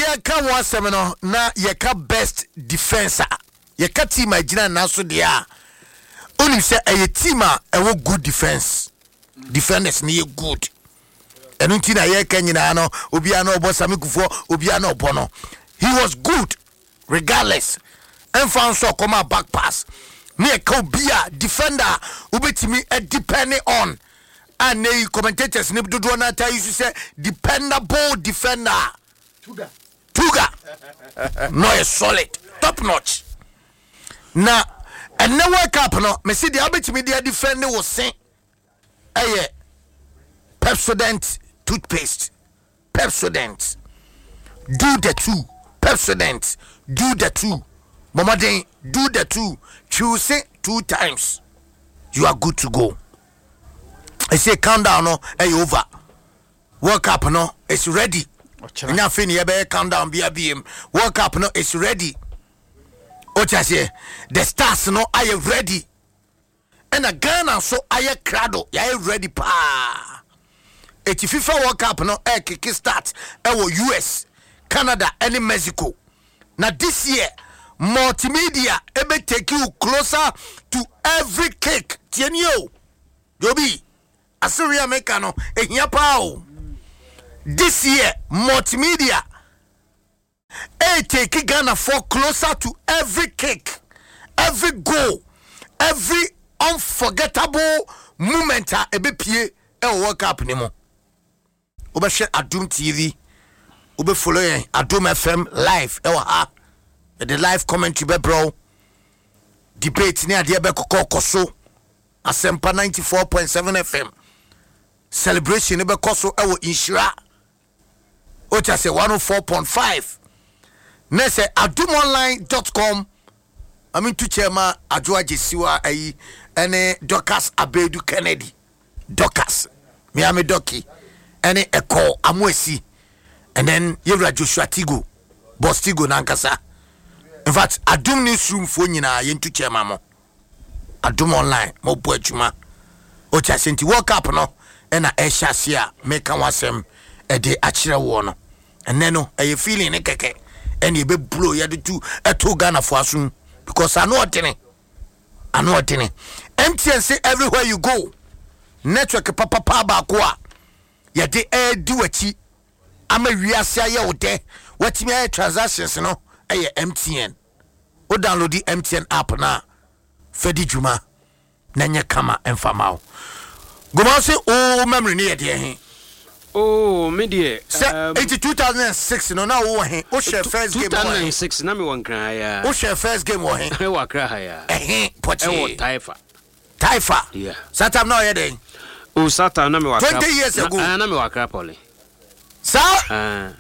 ye ka one seminar na ye ka best defenser ye ka team agina na so de a oni say a team a e good defenders ni good enu ti na ye ka nyina no obi a na obo samikufo obi a na obo no he was good regardless and found so come back pass me ka obi a defender obetimi depending on and the commentators ne dodo na tell you say dependable defender Tuga no is solid top notch na and no wake up no me see the obetimi dey defend was say Pepsodent toothpaste Pepsodent do the two Pepsodent do the two Momaden do the two choose it 2 times you are good to go. I say countdown no over World Cup no it's ready nya fini ye be countdown bia biem World Cup no it's ready ocha say the stars no are ready and a Ghana so are crowd ya ready pa eti FIFA World Cup no kick start US Canada and Mexico now this year multimedia ebe take you closer to every cake tienio Jobi Assyria Mekano ehia pao this year multimedia take Ghana for closer to every cake every goal every unforgettable moment ebe pie World Cup ni mo oba share Adum TV oba follow Adum FM live ha the live commentary bro debate ni ade be kokoso Asempa 94.7 FM celebration be koso Inshira ocha say 104.5 na say adumonline.com I mean to chairman Adwoa Jesiwa ene Docas Abedu Kennedy Docas Miami Doki ene Eko Amwesi and then Yewra Joshua Tigo Boss Tigo nankasa. In fact, Adum newsroom for nyina yentu chairman mo. Adum online mo bo adwuma. Ocha senti World Cup no na ehya se a meka wasem de akire wo no. Enne no e feeling ne keke ene e be blow ya de tu eto Ghana for asun because I know otene. MTN say everywhere you go. Network papa ba ko a ye de di wachi ama wiase aye wo de watimi aye transactions no MTN. O download the MTN app na Fedi Juma nanya kama enfamao. Goma say o memory ni ye he. Oh, me dear. 2006 no na wo he. O share first game 2006 na me won kra ya. O share first game wo he. E wa kra ha ya. Poche. E wo Taifa. Yeah. Satam na ye den. Oh, Satam na me wa kra. 20 years ago. Na me wa kra poli. Sa?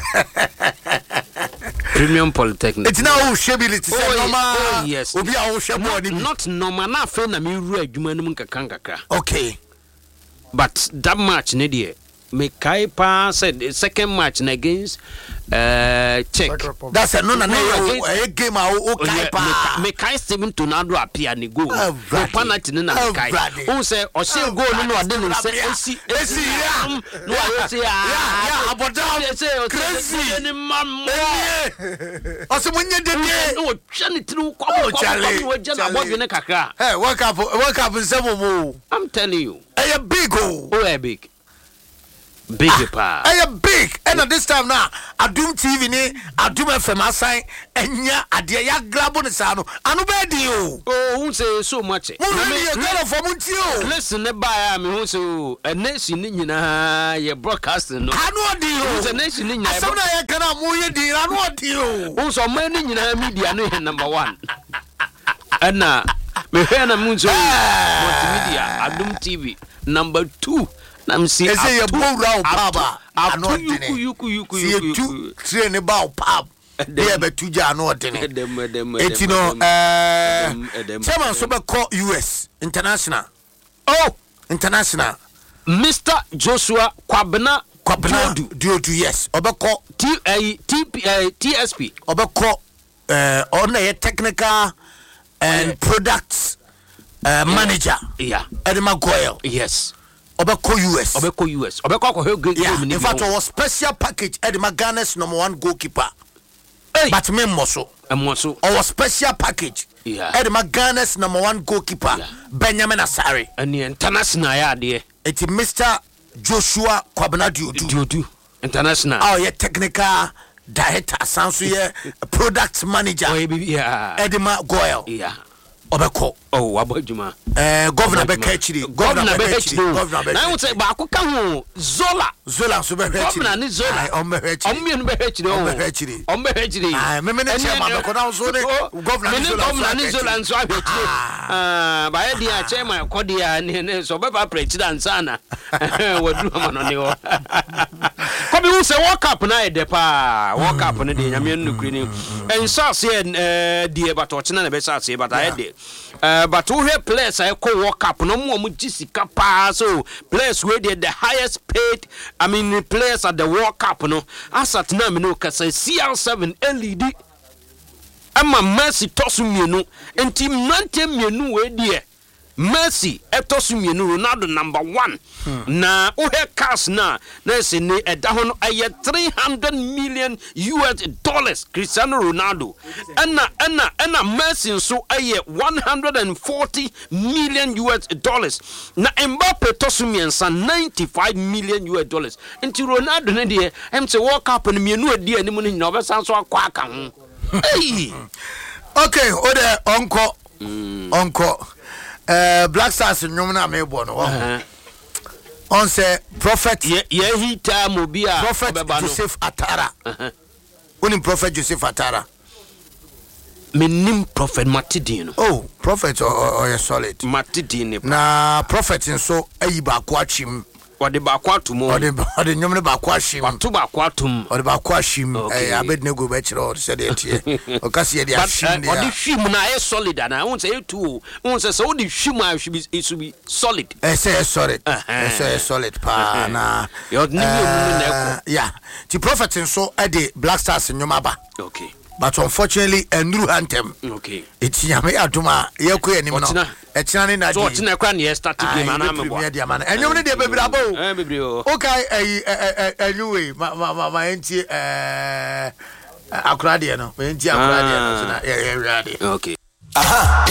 Premium Polytechnic. It's now shability. Oh yes. Obi a wo hwe mo ni. Not normal na fe na me ru adwuma num kakra. Okay. But that match ne dear me kai pa said second match against Czech. That's a no game o kai pa. Me kai Steven Tonado appear ni goal. No penalty na me kai. Who say o say goal no ade no say esi ya. No I say ya aboda crazy ni mam. O say munye de no twa ni tru kwa kwa jana bobi ne kakra. Hey, wake up nsemo mo. I'm telling you. Hey, big oh. Oh, big. Big pa. Hey, big. And at this time now, Adum TV ni Adum FM assign enya ade ya grabo ne sa no. Anu be di o. Oh, who say so much. Me girl for munti o. Listen ne ba me who so a nation ni nyina ye broadcasting no. Anu di o. Who nation ni nyina. Asem na ye kana mo ye di anu di o. Who so man ni nyina media no he number 1. Ana me hear na munzo multimedia Adum TV number 2. Nam see say you go round papa you see you train about pap dey be tuja no odene etino chairman so be call US international Mr. Joshua Kwabena Diodu yes obeko TSP obeko on a technical and products manager yeah Edema Goyle yes Obeko US. Yeah, in fact, our special package at the Ghana's #1 goalkeeper. Hey. But me moso. Our special package. Yeah. At the Ghana's #1 goalkeeper. Yeah. Benjamin Asare. And the international idea. It's Mr. Joshua Kwabena Diodu. International. Oh, yeah, technical director, sounds yeah, product manager. Yeah. Edema Goyle. Yeah. Obeko. Oh, Abojuma. Governor Bekechiri. Governor Bekechiri. I would say Bakukamu Zola. Zola Suberechiri. Governor Zola. Ombechiri. I remember the chairman Governor Zola and Swabich. By the chairman Kodia and so Baba President Sana. What do you come who say walk up night depa walk up on the day. I mean, and so said, dear, but what's not the best, but I did. But who have players I call walk up no more Jessica so players where they the highest paid players at the World Cup no as at now no cause CR7 LED ama Mercy tosumienu enti mante mienu we die Mercy etosumienu Ronaldo #1 na uhe cash na se ne eda ho no aye $300 million Cristiano Ronaldo ana Messi so aye $140 million na Mbappe tosumiensa $95 million nti Ronaldo ne de em se World Cup ne mienu adi anim ne na obesan so akwa aka ho hey okay ode onko Black Stars nyom na mebo no on say prophet hita mobia prophet Joseph Atara unim prophet Joseph Atara menim prophet Matidino prophet or solid Matidino na prophet nso ayi ba ko achim ode ba ko atumo ode nyom ne ba ko achim watu ba ko atum ode ba ko achim Abednego be chiro se de tie o kasi de achim de ode hwim na e solid na won say etu won say so ode hwim a should be solid say solid say solid pa na yeah the prophet nso ade Black Stars nyom aba okay but unfortunately Andrew Anthem okay it's yame aduma yekoye nim no echina ne na so tina kwa ne start game ana me bo enyom ne de bebrabo okay anyway ma enti akurade no enti akurade no so na yeah okay aha